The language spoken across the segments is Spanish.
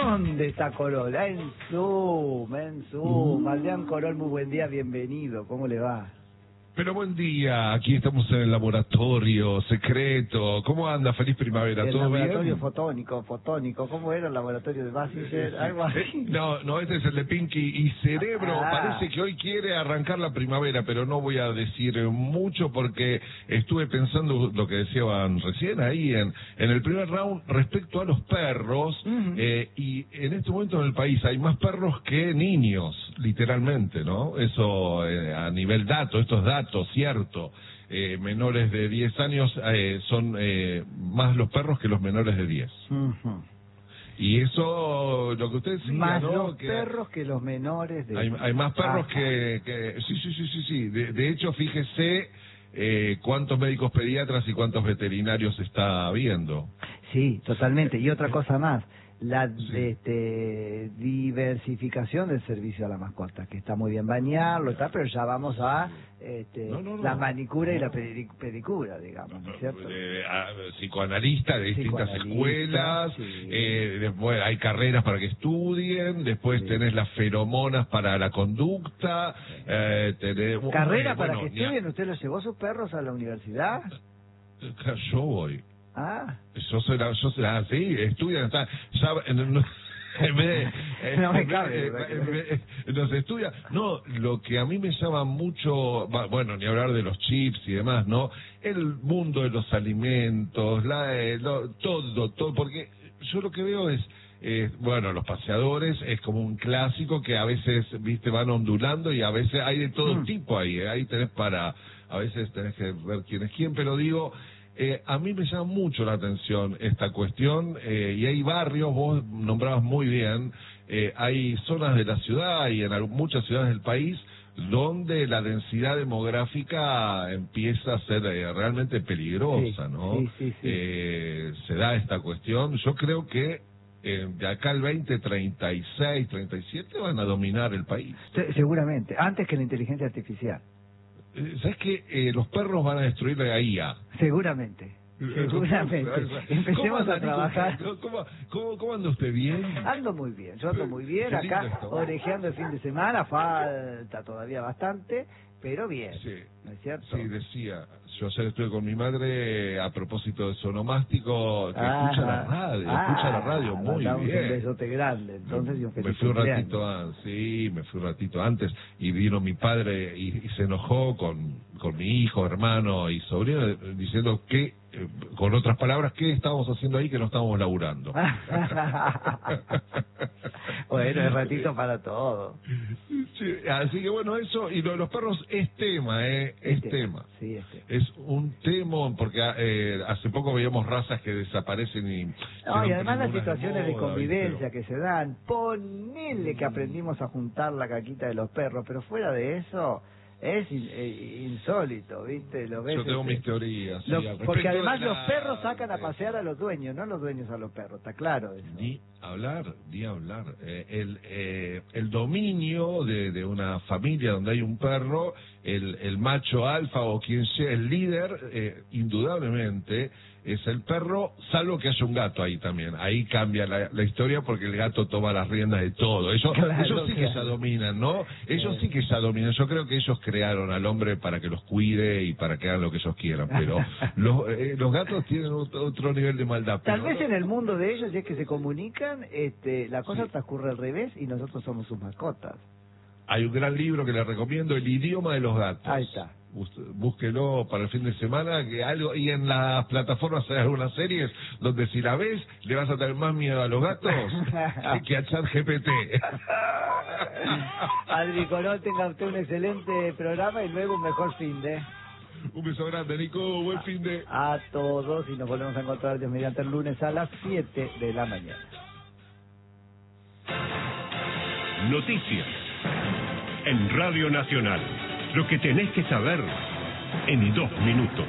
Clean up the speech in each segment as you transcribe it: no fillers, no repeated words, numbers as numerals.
¿Dónde está Corol? En Zoom. Adrián Corol, muy buen día, bienvenido. ¿Cómo le va? Pero buen día, aquí estamos en el laboratorio secreto. ¿Cómo anda? Feliz primavera, El ¿todo laboratorio bien? fotónico. ¿Cómo era el laboratorio de Basinger? Algo así. No, este es el de Pinky y Cerebro. Ah. Parece que hoy quiere arrancar la primavera, pero no voy a decir mucho porque estuve pensando lo que decían recién ahí en el primer round respecto a los perros. Y en este momento en el país hay más perros que niños, literalmente, ¿no? Eso a nivel estos datos, cierto. Menores de 10 años son más los perros que los menores de 10. Y eso, lo que usted decía, más ¿no? los perros que los menores de... Hay más perros que... Sí. De hecho, fíjese cuántos médicos pediatras y cuántos veterinarios está habiendo. Sí, totalmente. Y otra cosa más, la diversificación del servicio a la mascota, que está muy bien bañarlo, pero ya vamos a la manicura y la pedicura, digamos, ¿no es cierto? Psicoanalista de distintas escuelas, después hay carreras para que estudien, después tenés las feromonas para la conducta, ¿Carrera para que estudien? ¿Usted los llevó sus perros a la universidad? Yo voy. Yo será, sí, estudian, no me cabe. Nos estudia. No, lo que a mí me llama mucho, bueno, ni hablar de los chips y demás, ¿no? El mundo de los alimentos, todo, porque yo lo que veo es, bueno, los paseadores es como un clásico que a veces, viste, van ondulando y a veces hay de todo tipo ahí, ahí tenés a veces tenés que ver quién es quién, pero digo... a mí me llama mucho la atención esta cuestión y hay barrios, vos nombrabas muy bien, hay zonas de la ciudad y en muchas ciudades del país donde la densidad demográfica empieza a ser realmente peligrosa, ¿no? Sí. Se da esta cuestión, yo creo que de acá al 2036, 37 van a dominar el país. Seguramente, antes que la inteligencia artificial. ¿Sabes que los perros van a destruir la IA? Seguramente. Empecemos a trabajar. ¿Cómo anda usted? ¿Bien? Ando muy bien, yo ando muy bien. Acá orejeando el fin de semana, falta todavía bastante, pero bien, ¿no es cierto? Sí, decía, yo ayer estuve con mi madre a propósito de sonomástico, que escucha la radio muy bien. Un besote grande, entonces, y un feliz me fui un ratito antes, y vino mi padre y se enojó con mi hijo, hermano y sobrino, diciendo que, con otras palabras, ¿qué estábamos haciendo ahí que no estábamos laburando? Bueno, es ratito para todo. Sí, así que bueno, eso, y lo de los perros es tema, es tema. Sí, es un tema, porque hace poco veíamos razas que desaparecen y además las situaciones de convivencia que se dan, ponele que aprendimos a juntar la caquita de los perros, pero fuera de eso... Es insólito, ¿viste? Lo ves, yo tengo mis teorías. Porque además los perros sacan a pasear a los dueños, no los dueños a los perros, está claro eso. Ni hablar. El dominio de una familia donde hay un perro, el macho alfa o quien sea el líder, indudablemente es el perro, salvo que haya un gato ahí también. Ahí cambia la historia porque el gato toma las riendas de todo. Ellos sí que ya dominan, ¿no? Ellos sí que ya dominan. Yo creo que ellos crearon al hombre para que los cuide y para que hagan lo que ellos quieran, pero los gatos tienen otro nivel de maldad. Tal vez en el mundo de ellos, si es que se comunican, la cosa transcurre al revés y nosotros somos sus mascotas. Hay un gran libro que le recomiendo, El idioma de los gatos. Ahí está. Búsquelo para el fin de semana, y en las plataformas hay algunas series donde si la ves le vas a tener más miedo a los gatos que a ChatGPT. Adri Corol, tenga usted un excelente programa y luego un mejor fin de... Un beso grande, Nico, buen fin de... A todos, y nos volvemos a encontrar Dios mediante el lunes a las 7 de la mañana. Noticias en Radio Nacional. Lo que tenés que saber en 2 minutos.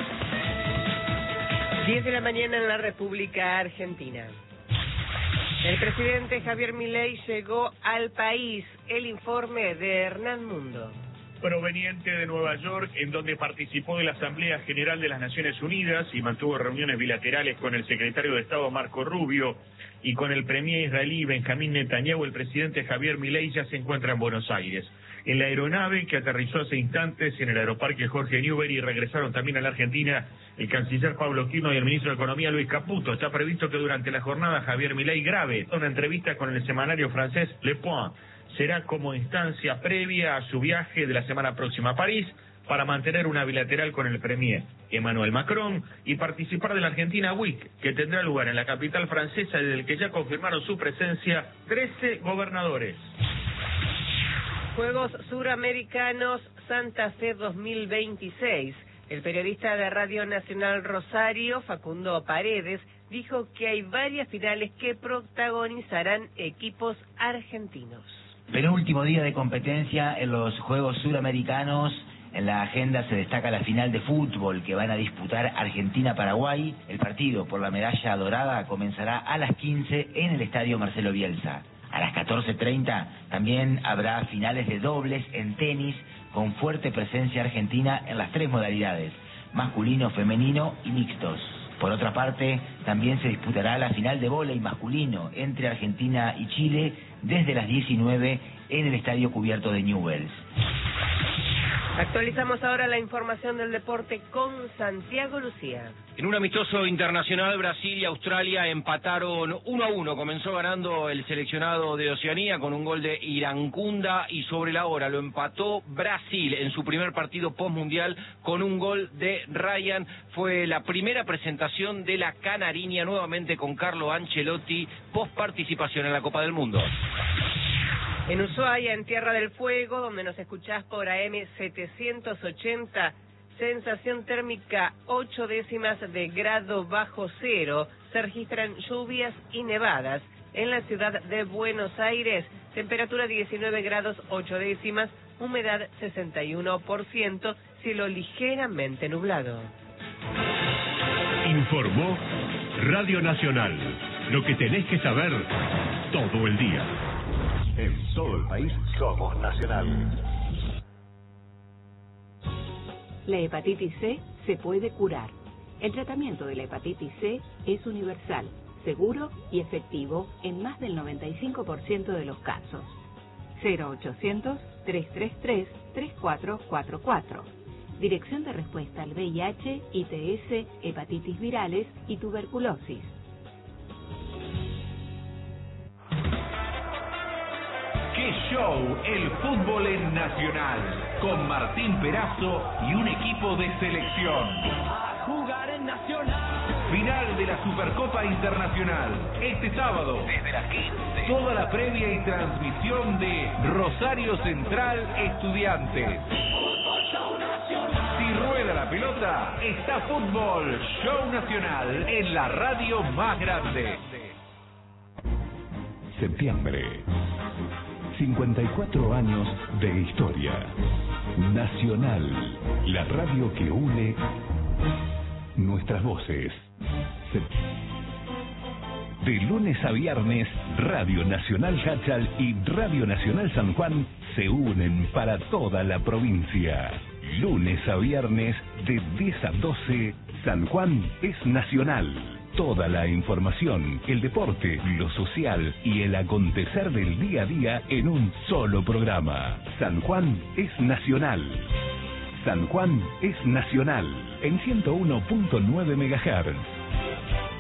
10 de la mañana en la República Argentina. El presidente Javier Milei llegó al país. El informe de Hernán Mundo. Proveniente de Nueva York, en donde participó de la Asamblea General de las Naciones Unidas y mantuvo reuniones bilaterales con el secretario de Estado Marco Rubio y con el premier israelí Benjamín Netanyahu, el presidente Javier Milei ya se encuentra en Buenos Aires. En la aeronave que aterrizó hace instantes en el aeroparque Jorge Newbery, regresaron también a la Argentina el canciller Pablo Quirno y el ministro de Economía Luis Caputo. Está previsto que durante la jornada Javier Milei grabe una entrevista con el semanario francés Le Point. Será como instancia previa a su viaje de la semana próxima a París para mantener una bilateral con el premier Emmanuel Macron y participar de la Argentina Week, que tendrá lugar en la capital francesa, desde el que ya confirmaron su presencia 13 gobernadores. Juegos Suramericanos Santa Fe 2026. El periodista de Radio Nacional Rosario, Facundo Paredes, dijo que hay varias finales que protagonizarán equipos argentinos. Penúltimo día de competencia en los Juegos Suramericanos. En la agenda se destaca la final de fútbol que van a disputar Argentina-Paraguay. El partido por la medalla dorada comenzará a las 15 en el Estadio Marcelo Bielsa. A las 14:30 también habrá finales de dobles en tenis con fuerte presencia argentina en las 3 modalidades, masculino, femenino y mixtos. Por otra parte, también se disputará la final de vóley masculino entre Argentina y Chile desde las 19 en el Estadio Cubierto de Newell's. Actualizamos ahora la información del deporte con Santiago Lucía. En un amistoso internacional, Brasil y Australia empataron 1-1. Comenzó ganando el seleccionado de Oceanía con un gol de Irancunda y sobre la hora lo empató Brasil en su primer partido postmundial con un gol de Ryan. Fue la primera presentación de la Canariña nuevamente con Carlo Ancelotti post participación en la Copa del Mundo. En Ushuaia, en Tierra del Fuego, donde nos escuchás por AM 780, sensación térmica 8 décimas de grado bajo cero, se registran lluvias y nevadas. En la ciudad de Buenos Aires, temperatura 19 grados 8 décimas, humedad 61%, cielo ligeramente nublado. Informó Radio Nacional, lo que tenés que saber todo el día. En todo el país somos Nacional. La hepatitis C se puede curar. El tratamiento de la hepatitis C es universal, seguro y efectivo en más del 95% de los casos. 0800-333-3444. Dirección de respuesta al VIH, ITS, hepatitis virales y tuberculosis. ¡Qué show! El fútbol en Nacional, con Martín Perazo y un equipo de selección. Jugar en Nacional. Final de la Supercopa Internacional, este sábado, desde las 15. Toda la previa y transmisión de Rosario Central Estudiantes. Si rueda la pelota, está Fútbol Show Nacional en la radio más grande. Septiembre. 54 años de historia. Nacional, la radio que une nuestras voces. De lunes a viernes, Radio Nacional Cháchal y Radio Nacional San Juan se unen para toda la provincia. Lunes a viernes, de 10 a 12, San Juan es Nacional. Toda la información, el deporte, lo social y el acontecer del día a día en un solo programa. San Juan es Nacional. San Juan es Nacional en 101.9 MHz.